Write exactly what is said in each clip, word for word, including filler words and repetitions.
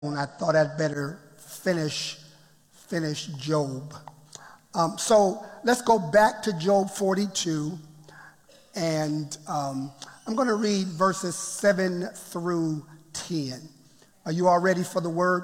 I thought I'd better finish finish Job. Um, so let's go back to Job forty-two, and um, I'm going to read verses seven through ten. Are you all ready for the word?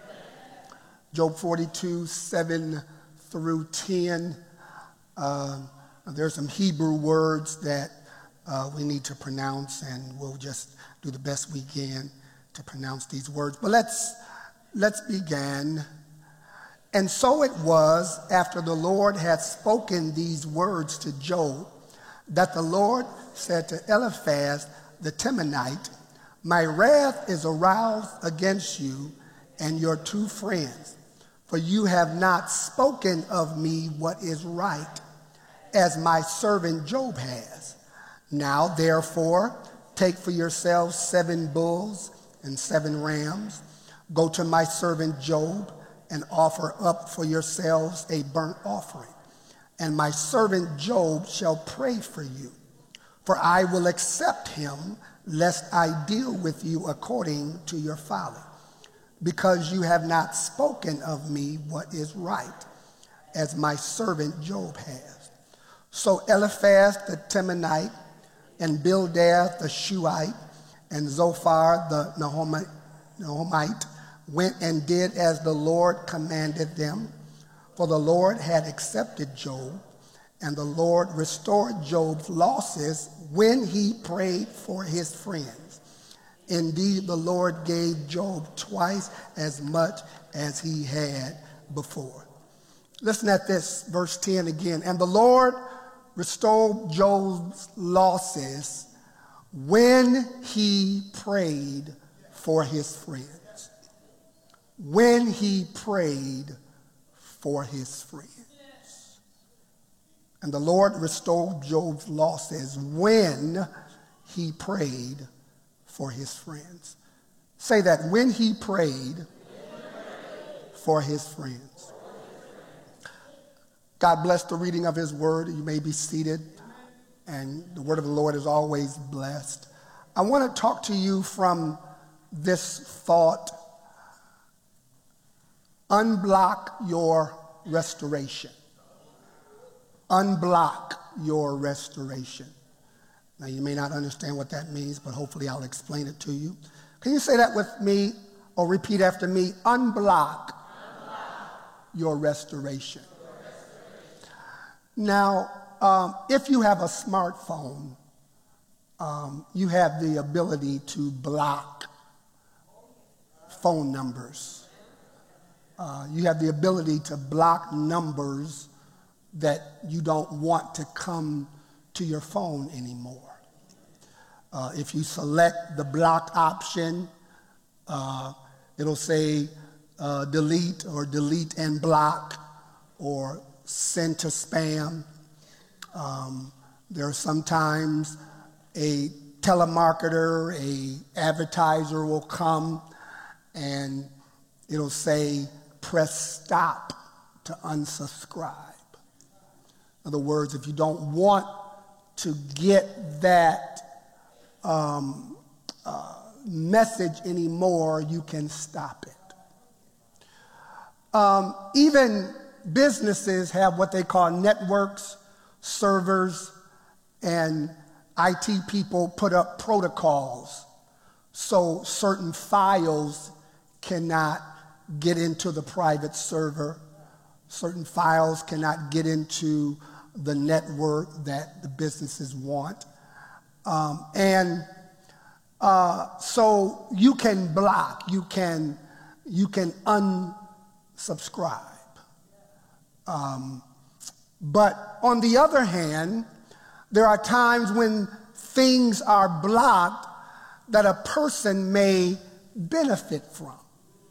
Job forty-two, seven through ten. Um, there's some Hebrew words that uh, we need to pronounce, and we'll just do the best we can to pronounce these words. But let's let's begin. And so it was, after the Lord had spoken these words to Job, that the Lord said to Eliphaz the Temanite, "My wrath is aroused against you and your two friends, for you have not spoken of me what is right, as my servant Job has. Now, therefore, take for yourselves seven bulls and seven rams. Go to my servant Job and offer up for yourselves a burnt offering. And my servant Job shall pray for you. For I will accept him, lest I deal with you according to your folly, because you have not spoken of me what is right, as my servant Job has." So Eliphaz the Temanite, and Bildad the Shuhite, and Zophar the Naamite went and did as the Lord commanded them. For the Lord had accepted Job, and the Lord restored Job's losses when he prayed for his friends. Indeed, the Lord gave Job twice as much as he had before. Listen at this, verse ten again. And the Lord restored Job's losses when he prayed for his friends. When he prayed for his friends. And the Lord restored Job's losses when he prayed for his friends. Say that, when he prayed for his friends. God bless the reading of his word. You may be seated, and the word of the Lord is always blessed. I want to talk to you from this thought: unblock your restoration. Unblock your restoration. Now, you may not understand what that means, but hopefully I'll explain it to you. Can you say that with me, or repeat after me? Unblock, Unblock. your restoration. Now, um, if you have a smartphone, um, you have the ability to block phone numbers. Uh, you have the ability to block numbers that you don't want to come to your phone anymore. Uh, if you select the block option, uh, it'll say uh, delete or delete and block, or send to spam. Um, there are sometimes a telemarketer, a advertiser will come and it'll say, "Press stop to unsubscribe." In other words, if you don't want to get that um, uh, message anymore, you can stop it. Um, even businesses have what they call networks, servers, and I T people put up protocols so certain files cannot get into the private server. Certain files cannot get into the network that the businesses want. Um, and uh, so you can block, you can, you can unsubscribe. Um, but on the other hand, there are times when things are blocked that a person may benefit from.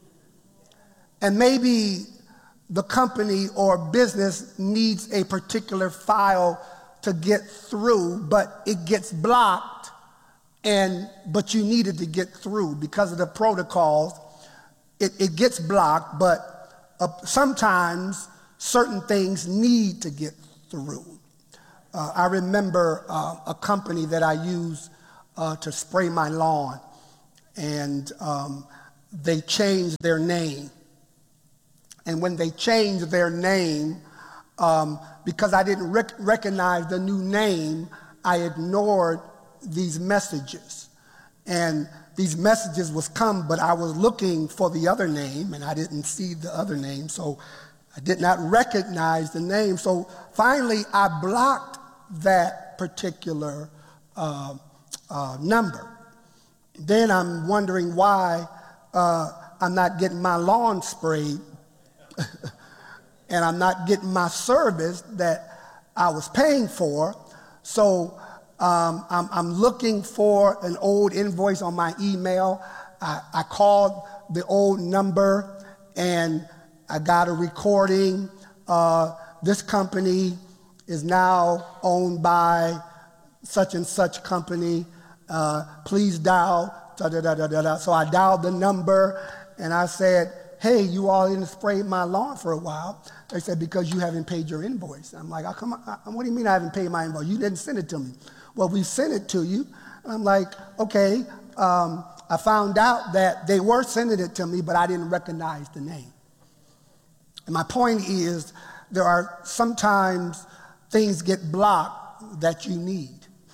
And maybe the company or business needs a particular file to get through, but it gets blocked, and but you needed to get through because of the protocols. It, it gets blocked, but uh, sometimes certain things need to get through. Uh, I remember uh, a company that I use uh, to spray my lawn, and um, they changed their name. And when they changed their name, um, because I didn't rec- recognize the new name, I ignored these messages. And these messages was come, but I was looking for the other name, and I didn't see the other name, so I did not recognize the name. So finally, I blocked that particular uh, uh, number. Then I'm wondering why uh, I'm not getting my lawn sprayed and I'm not getting my service that I was paying for. So um, I'm, I'm looking for an old invoice on my email. I, I called the old number and I got a recording. Uh, this company is now owned by such and such company. Uh, please dial, da, da, da, da, da, da. So I dialed the number and I said, hey, you all didn't spray my lawn for a while. They said, because you haven't paid your invoice. I'm like, oh, come on, what do you mean I haven't paid my invoice? You didn't send it to me. Well, we sent it to you. And I'm like, okay. Um, I found out that they were sending it to me, but I didn't recognize the name. And my point is, there are sometimes things get blocked that you need.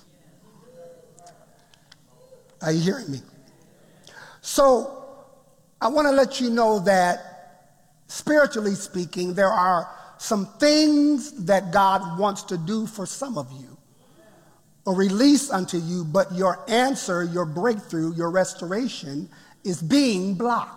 Are you hearing me? So I want to let you know that, spiritually speaking, there are some things that God wants to do for some of you or release unto you, but your answer, your breakthrough, your restoration is being blocked.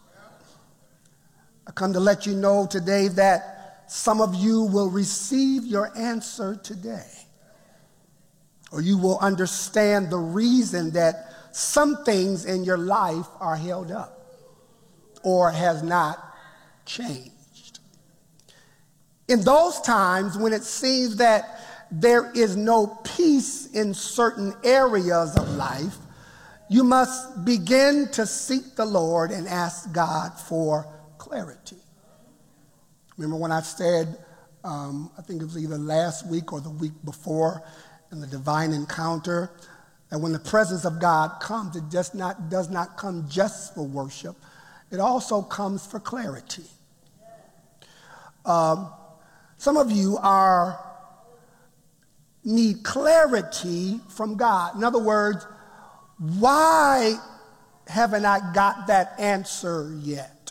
I come to let you know today that some of you will receive your answer today, or you will understand the reason that some things in your life are held up or has not changed. In those times when it seems that there is no peace in certain areas of life, you must begin to seek the Lord and ask God for clarity. Remember when I said, um, I think it was either last week or the week before in the divine encounter, and when the presence of God comes, it just not, does not come just for worship. It also comes for clarity. Um, some of you are need clarity from God. In other words, why haven't I got that answer yet?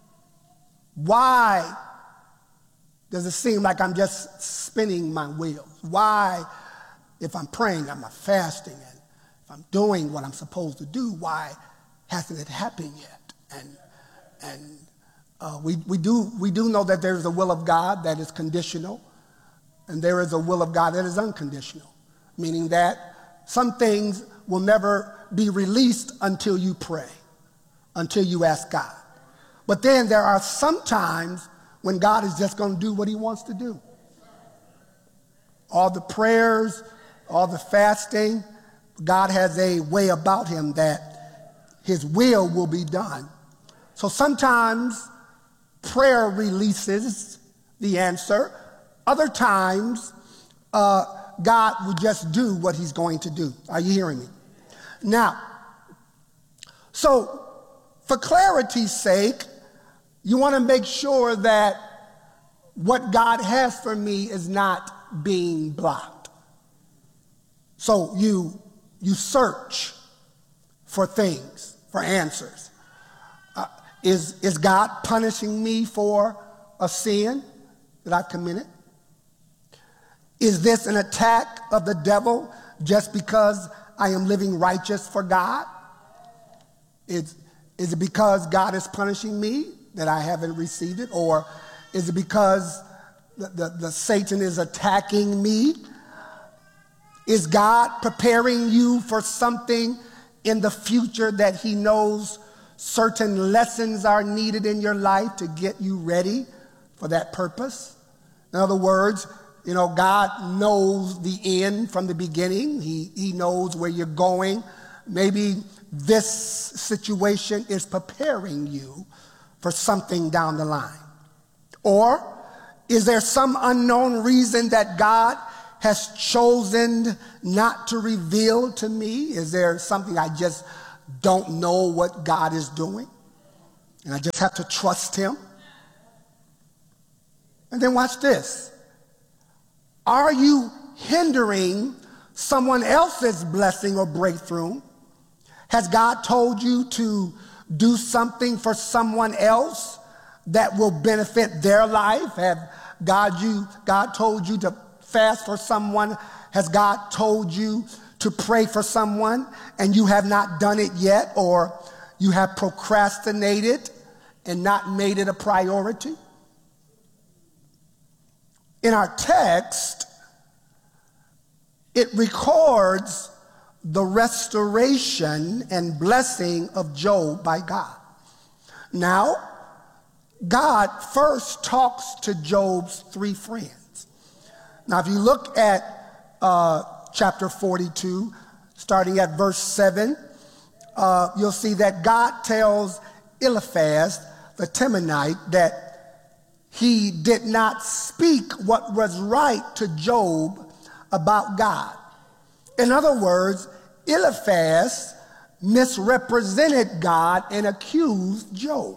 Why does it seem like I'm just spinning my wheels? Why, if I'm praying, I'm fasting, and if I'm doing what I'm supposed to do, why hasn't it happened yet? And and uh, we we do we do know that there is a will of God that is conditional, and there is a will of God that is unconditional, meaning that some things will never be released until you pray, until you ask God. But then there are some times when God is just going to do what he wants to do. All the prayers, all the fasting, God has a way about him that his will will be done. So sometimes prayer releases the answer. Other times, uh, God will just do what he's going to do. Are you hearing me? Now, so for clarity's sake, you want to make sure that what God has for me is not being blocked. So you, you search for things, for answers. Uh, is, is God punishing me for a sin that I've committed? Is this an attack of the devil just because I am living righteous for God? Is, is it because God is punishing me that I haven't received it? Or is it because the, the, the Satan is attacking me? Is God preparing you for something in the future that he knows certain lessons are needed in your life to get you ready for that purpose? In other words, you know, God knows the end from the beginning. He, he knows where you're going. Maybe this situation is preparing you for something down the line. Or is there some unknown reason that God has chosen not to reveal to me? Is there something I just don't know what God is doing? And I just have to trust him. And then watch this. Are you hindering someone else's blessing or breakthrough? Has God told you to do something for someone else that will benefit their life? Have God you God told you to fast for someone? Has God told you to pray for someone and you have not done it yet, or you have procrastinated and not made it a priority? In our text, it records the restoration and blessing of Job by God. Now, God first talks to Job's three friends. Now, if you look at uh, chapter forty-two, starting at verse seven, uh, you'll see that God tells Eliphaz, the Temanite, that he did not speak what was right to Job about God. In other words, Eliphaz misrepresented God and accused Job.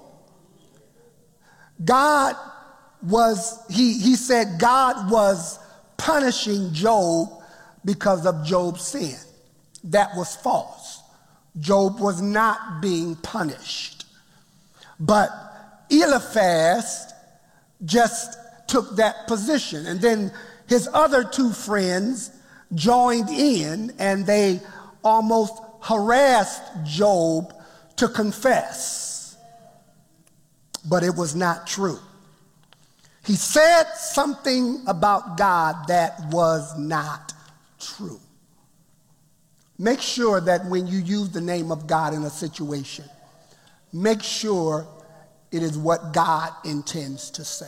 God was, he, he said God was punishing Job because of Job's sin. That was false. Job was not being punished. But Eliphaz just took that position. And then his other two friends joined in, and they almost harassed Job to confess. But it was not true. He said something about God that was not true. Make sure that when you use the name of God in a situation, make sure it is what God intends to say.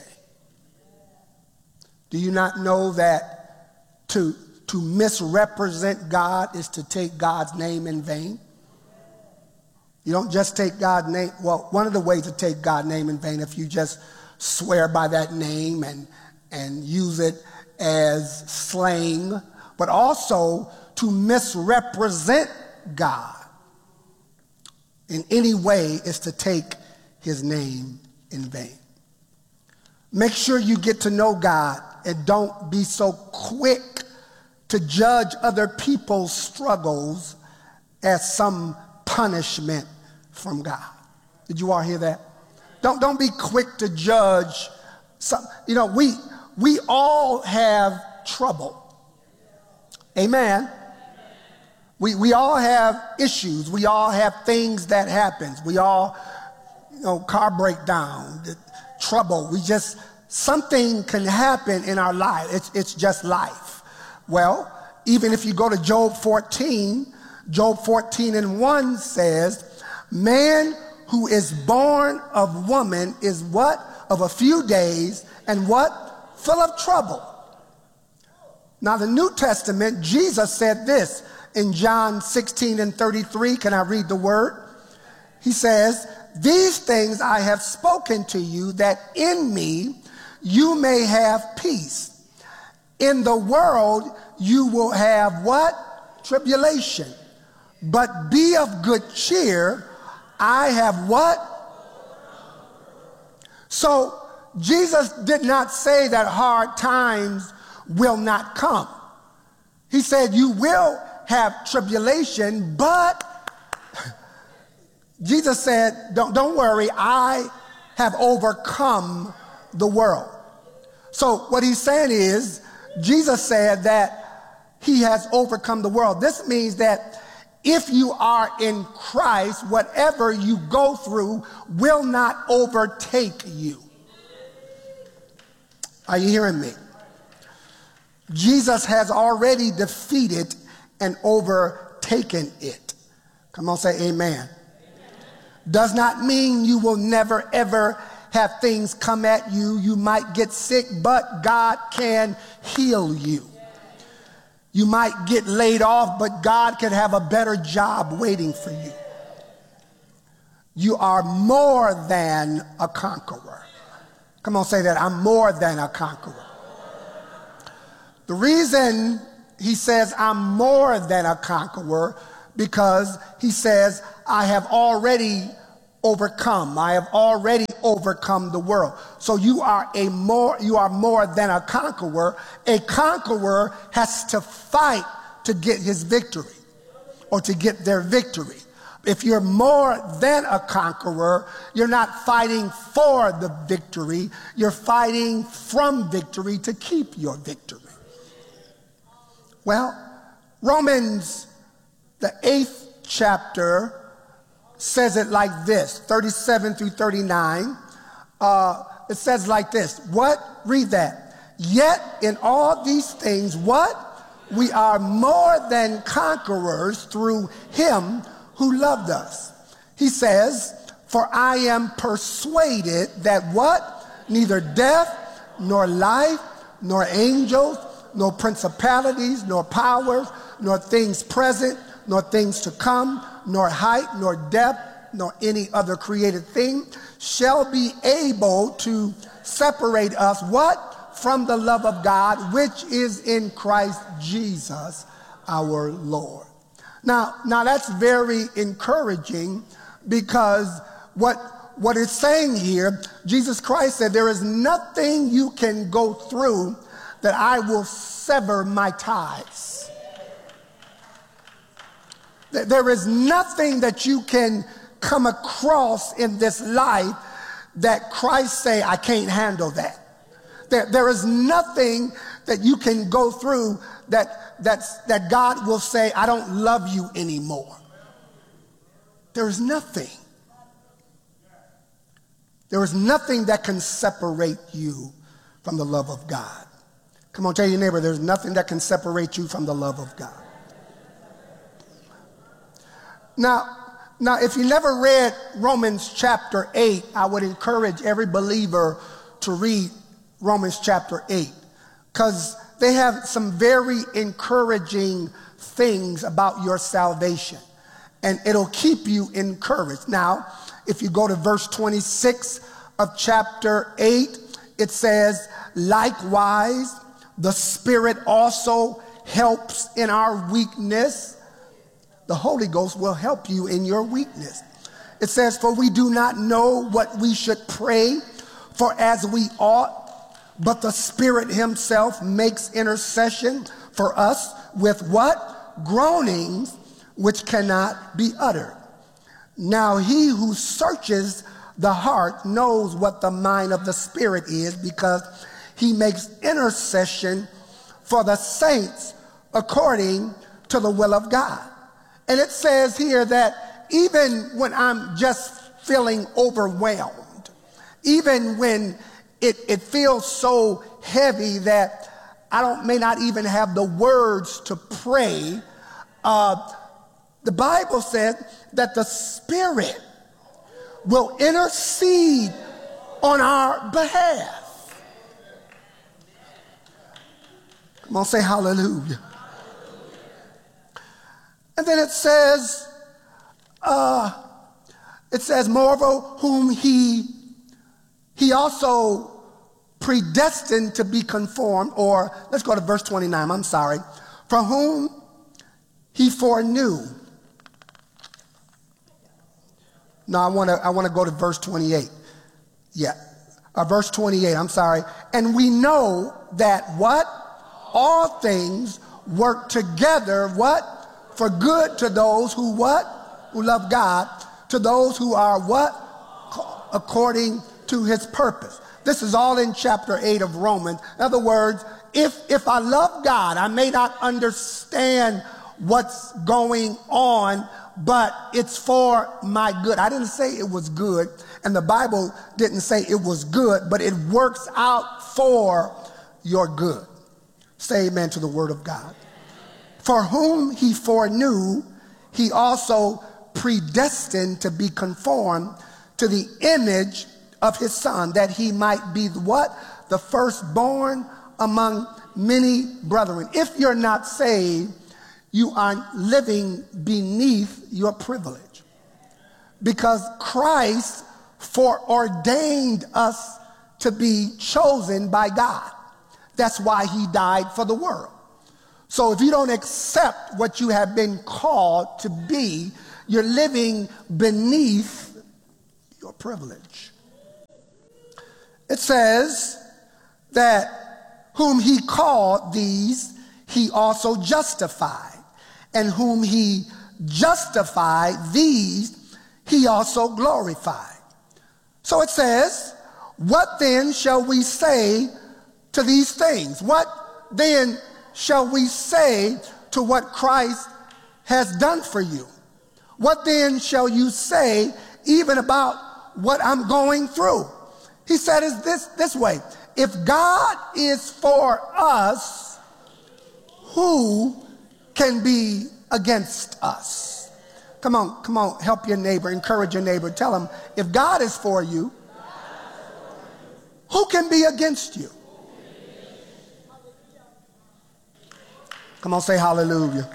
Do you not know that to, to misrepresent God is to take God's name in vain? You don't just take God's name. Well, one of the ways to take God's name in vain, if you just swear by that name and, and use it as slang, but also to misrepresent God in any way is to take his name in vain. Make sure you get to know God and don't be so quick to judge other people's struggles as some punishment from God. Did you all hear that? Don't, don't be quick to judge. Some, you know, we, we all have trouble. Amen. We, we all have issues. We all have things that happen. We all, you know, car breakdown, trouble. We just, something can happen in our life. It's, it's just life. Well, even if you go to Job fourteen, Job fourteen and one says, man who is born of woman is what? Of a few days, and what? Full of trouble. Now, the New Testament, Jesus said this in John sixteen and thirty-three. Can I read the word? He says, these things I have spoken to you, that in me you may have peace. In the world you will have what? Tribulation. But be of good cheer. I have what? So Jesus did not say that hard times will not come. He said you will have tribulation, but Jesus said, don't, don't worry, I have overcome the world. So what he's saying is, Jesus said that he has overcome the world. This means that if you are in Christ, whatever you go through will not overtake you. Are you hearing me? Jesus has already defeated and overtaken it. Come on, say amen. Amen. Does not mean you will never ever have things come at you. You might get sick, but God can heal you. You might get laid off, but God can have a better job waiting for you. You are more than a conqueror. Come on, say that. I'm more than a conqueror. The reason he says I'm more than a conqueror, because he says I have already overcome. I have already overcome the world. So you are a more, you are more than a conqueror. A conqueror has to fight to get his victory or to get their victory. If you're more than a conqueror, you're not fighting for the victory. You're fighting from victory to keep your victory. Well, Romans, the eighth chapter, says it like this, thirty-seven through thirty-nine. Uh, it says like this. What? Read that. Yet in all these things, what? We are more than conquerors through him who loved us. He says, for I am persuaded that what? Neither death, nor life, nor angels, nor principalities, nor powers, nor things present, nor things to come, nor height, nor depth, nor any other created thing shall be able to separate us, what? From the love of God, which is in Christ Jesus, our Lord. Now, now that's very encouraging, because what, what it's saying here, Jesus Christ said, there is nothing you can go through that I will sever my ties. There is nothing that you can come across in this life that Christ say, I can't handle that. There, there is nothing that you can go through that, that's, that God will say, I don't love you anymore. There is nothing. There is nothing that can separate you from the love of God. Come on, tell your neighbor, there's nothing that can separate you from the love of God. Now, now, if you never read Romans chapter eight, I would encourage every believer to read Romans chapter eight, because they have some very encouraging things about your salvation, and it'll keep you encouraged. Now, if you go to verse twenty-six of chapter eight, it says, likewise, the Spirit also helps in our weakness. The Holy Ghost will help you in your weakness. It says, for we do not know what we should pray for as we ought, but the Spirit himself makes intercession for us with what? Groanings which cannot be uttered. Now he who searches the heart knows what the mind of the Spirit is, because he makes intercession for the saints according to the will of God. And it says here that even when I'm just feeling overwhelmed, even when it, it feels so heavy that I don't may not even have the words to pray, uh, the Bible says that the Spirit will intercede on our behalf. Come on, say hallelujah. And then it says, uh, it says, moreover, whom he, he also predestined to be conformed, or let's go to verse twenty-nine, I'm sorry, from whom he foreknew. Now I want to I want to go to verse twenty-eight. Yeah, uh, verse twenty-eight, I'm sorry. And we know that what? All things work together, what? For good to those who what? Who love God, to those who are what? According to his purpose. This is all in chapter eight of Romans. In other words, if, if I love God, I may not understand what's going on, but it's for my good. I didn't say it was good, and the Bible didn't say it was good, but it works out for your good. Say amen to the word of God. For whom he foreknew, he also predestined to be conformed to the image of his Son, that he might be what? The firstborn among many brethren. If you're not saved, you are living beneath your privilege, because Christ foreordained us to be chosen by God. That's why he died for the world. So if you don't accept what you have been called to be, you're living beneath your privilege. It says that whom he called, these he also justified, and whom he justified, these he also glorified. So it says, what then shall we say to these things? What then shall we say to what Christ has done for you? What then shall you say even about what I'm going through? He said is this, this way, if God is for us, who can be against us? Come on, come on, help your neighbor, encourage your neighbor, tell him, if God is for you, who can be against you? Come on, say hallelujah.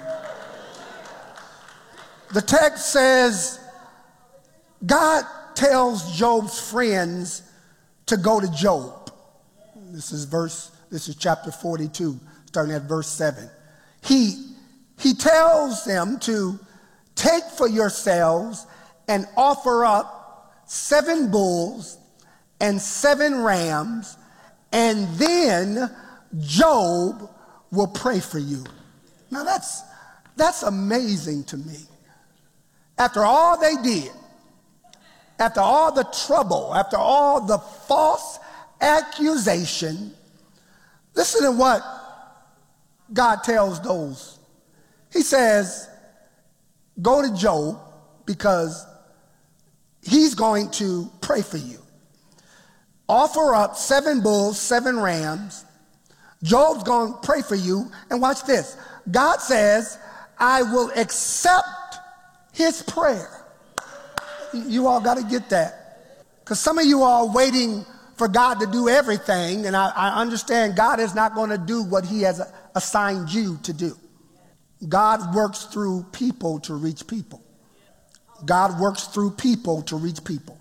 The text says, God tells Job's friends to go to Job. This is verse, this is chapter forty-two, starting at verse seven. He, he tells them to take for yourselves and offer up seven bulls and seven rams, and then Job will pray for you. Now that's, that's amazing to me. After all they did, after all the trouble, after all the false accusation, listen to what God tells those. He says, go to Job because he's going to pray for you. Offer up seven bulls, seven rams. Job's going to pray for you. And watch this. God says, I will accept his prayer. You all got to get that. Because some of you are waiting for God to do everything. And I, I understand God is not going to do what he has assigned you to do. God works through people to reach people. God works through people to reach people.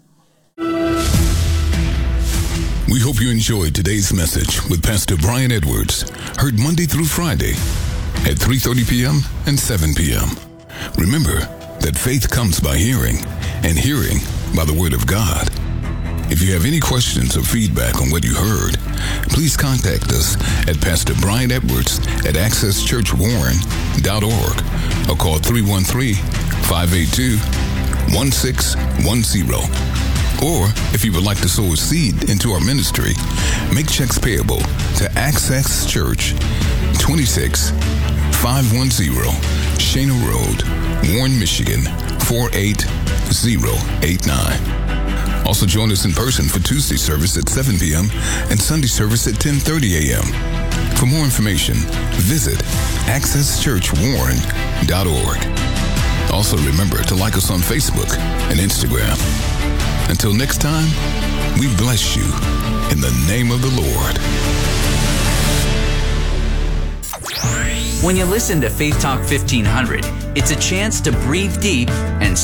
We hope you enjoyed today's message with Pastor Brian Edwards, heard Monday through Friday at three thirty p.m. and seven p.m. Remember that faith comes by hearing, and hearing by the Word of God. If you have any questions or feedback on what you heard, please contact us at Pastor Brian Edwards at access church warren dot org or call three one three, five eight two, one six one zero. Or if you would like to sow a seed into our ministry, make checks payable to Access Church, twenty-six five ten Shana Road, Warren, Michigan, four eight zero eight nine. Also join us in person for Tuesday service at seven p.m. and Sunday service at ten thirty a.m. For more information, visit access church warren dot org. Also remember to like us on Facebook and Instagram. Until next time, we bless you in the name of the Lord. When you listen to Faith Talk fifteen hundred, it's a chance to breathe deep and